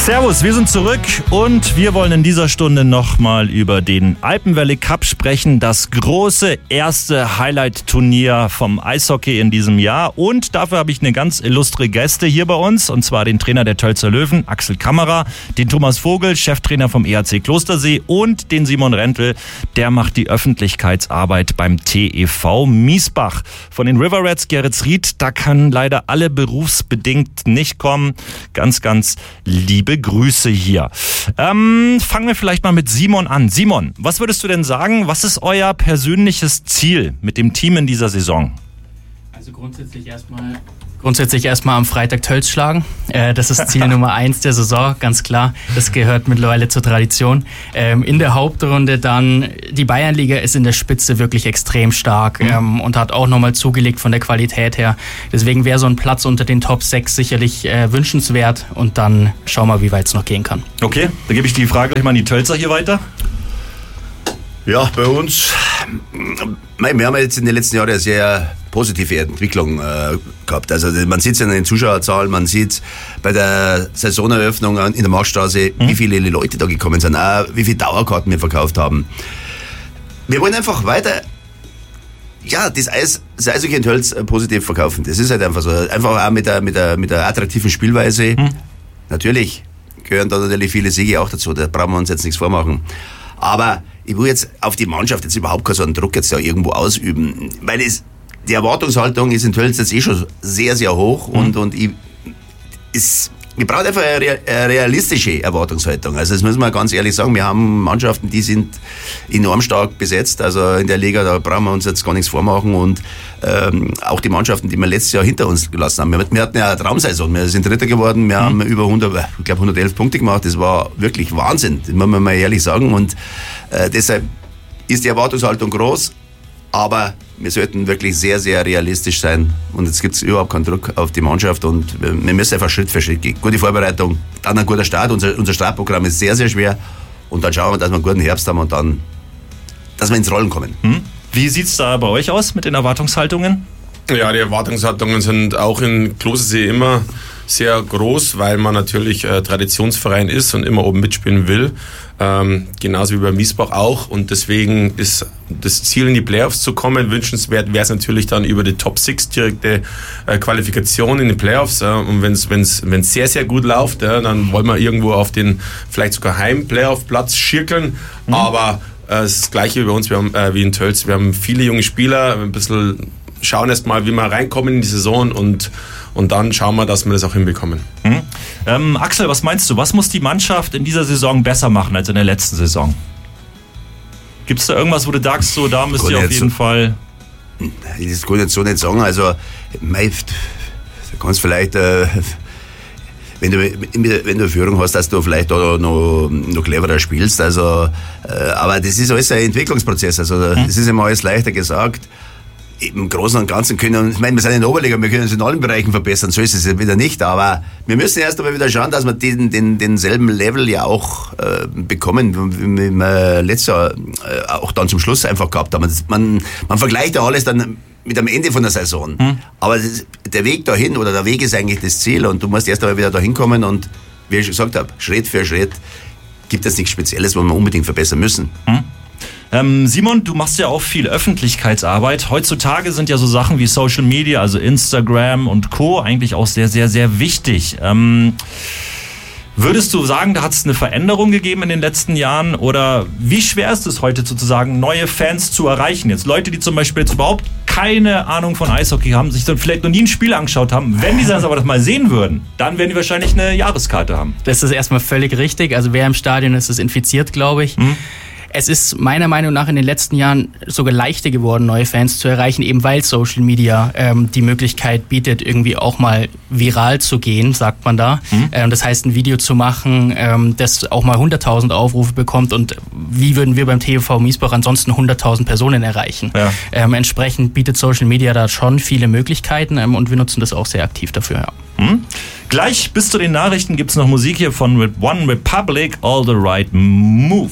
Servus, wir sind zurück und wir wollen in dieser Stunde nochmal über den Alpenwelle Cup sprechen. Das große erste Highlight-Turnier vom Eishockey in diesem Jahr. Und dafür habe ich eine ganz illustre Gäste hier bei uns. Und zwar den Trainer der Tölzer Löwen, Axel Kammerer, den Thomas Vogel, Cheftrainer vom EHC Klostersee und den Simon Rentl. Der macht die Öffentlichkeitsarbeit beim TEV Miesbach. Von den River Rats Geretsried, da können leider alle berufsbedingt nicht kommen. Ganz, ganz liebe Grüße hier. Fangen wir vielleicht mal mit Simon an. Simon, was würdest du denn sagen, was ist euer persönliches Ziel mit dem Team in dieser Saison? Also grundsätzlich erstmal am Freitag Tölz schlagen. Das ist Ziel Nummer 1 der Saison, ganz klar. Das gehört mittlerweile zur Tradition. In der Hauptrunde dann, die Bayernliga ist in der Spitze wirklich extrem stark und hat auch nochmal zugelegt von der Qualität her. Deswegen wäre so ein Platz unter den Top 6 sicherlich wünschenswert und dann schauen wir, wie weit es noch gehen kann. Okay, dann gebe ich die Frage gleich mal an die Tölzer hier weiter. Ja, bei uns, wir haben jetzt in den letzten Jahren eine sehr positive Entwicklung gehabt. Also man sieht es in den Zuschauerzahlen, man sieht bei der Saisoneröffnung in der Marktstraße, wie viele Leute da gekommen sind, auch wie viele Dauerkarten wir verkauft haben. Wir wollen einfach weiter, ja, das Eishockey in Tölz positiv verkaufen. Das ist halt einfach so. Einfach auch mit der attraktiven Spielweise. Natürlich gehören da natürlich viele Siege auch dazu, da brauchen wir uns jetzt nichts vormachen. Aber ich will jetzt auf die Mannschaft jetzt überhaupt keinen so einen Druck jetzt da irgendwo ausüben, weil die Erwartungshaltung ist in Tölz jetzt schon sehr, sehr hoch und wir brauchen einfach eine realistische Erwartungshaltung. Also das müssen wir ganz ehrlich sagen, wir haben Mannschaften, die sind enorm stark besetzt, also in der Liga, da brauchen wir uns jetzt gar nichts vormachen und auch die Mannschaften, die wir letztes Jahr hinter uns gelassen haben. Wir hatten ja eine Traumsaison, wir sind Dritter geworden, wir haben über 111 Punkte gemacht, das war wirklich Wahnsinn, das muss man mal ehrlich sagen und deshalb ist die Erwartungshaltung groß, aber wir sollten wirklich sehr, sehr realistisch sein und jetzt gibt es überhaupt keinen Druck auf die Mannschaft und wir müssen einfach Schritt für Schritt gehen. Gute Vorbereitung, dann ein guter Start, unser Startprogramm ist sehr, sehr schwer und dann schauen wir, dass wir einen guten Herbst haben und dann, dass wir ins Rollen kommen. Wie sieht es da bei euch aus mit den Erwartungshaltungen? Ja, die Erwartungshaltungen sind auch in Klostersee immer sehr groß, weil man natürlich Traditionsverein ist und immer oben mitspielen will. Genauso wie bei Miesbach auch. Und deswegen ist das Ziel, in die Playoffs zu kommen. Wünschenswert wäre es natürlich dann über die Top 6 direkte Qualifikation in die Playoffs. Und wenn es sehr, sehr gut läuft, dann wollen wir irgendwo auf den vielleicht sogar Heim-Playoff-Platz schirkeln. Aber es ist das Gleiche bei uns wie in Tölz. Wir haben viele junge Spieler, ein bisschen schauen erst mal, wie wir reinkommen in die Saison und dann schauen wir, dass wir das auch hinbekommen. Axel, was meinst du? Was muss die Mannschaft in dieser Saison besser machen als in der letzten Saison? Gibt es da irgendwas, wo du sagst, so da müsst ihr auf jeden Fall... Das kann ich jetzt so nicht sagen. Also, du kannst vielleicht... Wenn du Führung hast, dass du vielleicht auch noch cleverer spielst. Also, aber das ist alles ein Entwicklungsprozess. Also, das ist immer alles leichter gesagt. Im Großen und Ganzen wir sind in der Oberliga, wir können uns in allen Bereichen verbessern, so ist es ja wieder nicht, aber wir müssen erst einmal wieder schauen, dass wir denselben Level ja auch bekommen, wie wir letztes Jahr auch dann zum Schluss einfach gehabt haben. Man vergleicht ja alles dann mit am Ende von der Saison, aber der Weg dahin oder der Weg ist eigentlich das Ziel und du musst erst einmal wieder dahin kommen und wie ich schon gesagt habe, Schritt für Schritt gibt es nichts Spezielles, was wir unbedingt verbessern müssen. Simon, du machst ja auch viel Öffentlichkeitsarbeit. Heutzutage sind ja so Sachen wie Social Media, also Instagram und Co. eigentlich auch sehr, sehr, sehr wichtig. Würdest du sagen, da hat es eine Veränderung gegeben in den letzten Jahren? Oder wie schwer ist es heute sozusagen, neue Fans zu erreichen? Jetzt Leute, die zum Beispiel jetzt überhaupt keine Ahnung von Eishockey haben, sich dann vielleicht noch nie ein Spiel angeschaut haben. Wenn die das aber das mal sehen würden, dann werden die wahrscheinlich eine Jahreskarte haben. Das ist erstmal völlig richtig. Also wer im Stadion ist, ist infiziert, glaube ich. Es ist meiner Meinung nach in den letzten Jahren sogar leichter geworden, neue Fans zu erreichen, eben weil Social Media die Möglichkeit bietet, irgendwie auch mal viral zu gehen, sagt man da. Das heißt, ein Video zu machen, das auch mal 100.000 Aufrufe bekommt und wie würden wir beim TV Miesbach ansonsten 100.000 Personen erreichen? Ja. Entsprechend bietet Social Media da schon viele Möglichkeiten und wir nutzen das auch sehr aktiv dafür. Ja. Gleich bis zu den Nachrichten gibt es noch Musik hier von One Republic, All the Right Moves.